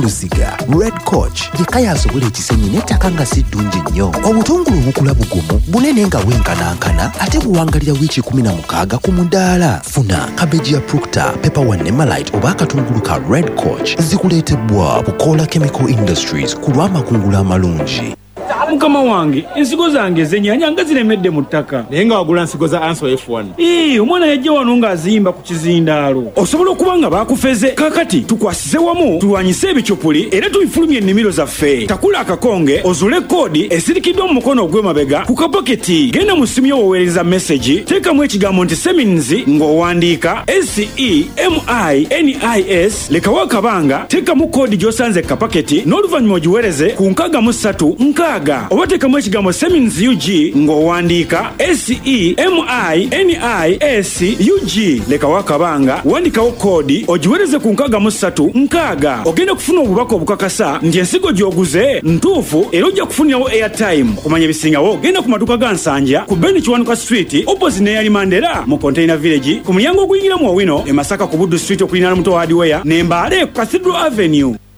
Luziga Red Coach yekaya asobola ekisenyi n'ettaka nga si ddungi nnyo. Obutungulu obukula bugumu bunene nga bwenkanankana ate buwangalira wiiki 16 ku mudaala. Funa kabeji ya Proctor, Pepper One ne Malite oba akatungulu ka Red Coach zikuleetebwa Bukola Chemical Industries ku lw'amakungula amalungi. Mukama wange ensigo zange zenyanya nga ziremedde mu ttaka. Naye nga wagula nsigo za Answer F1. Omwana yajja wano ng'azimba ku kizindaalo. Osobola okuba nga baakufeze. Kaakati tukwasize wamu tulwanyise ebikyopuli era tubifulumye ennimiro zaffe. Takula akakonge ozule koodi esirikiddwa mu mukono ogw'emabega ku kapaketi. Genda mu ssimu yo woweereza message, teekamu ekigambo nti Semins ng'owandiika SEMINIS, lekawo akabanga, teekamu koodi gy'osanze kapaketi n'oluvannyuma ogiweereze ku 63 oba teekamu ekigambo Semins UG ng'owandiika SEMINIS UG. Lekawo akabanga, wandikawo koodi ogiweereze ku 63 ogenda kufuna obubaka obukakasa nti ensigo gy'oguze ntuufu era ojja kufunirawo airtime. Okumanya ebisingawo genda ku maduuka ga Nsanja ku Beni Kiwanuka Street opposite ne Yalimandera mu Container Village, ku mulyango oguyingira mu Owino e Masaka ku Buddu Street okulinaana muto Hardware, ne Mbale ku Cathedral Avenue.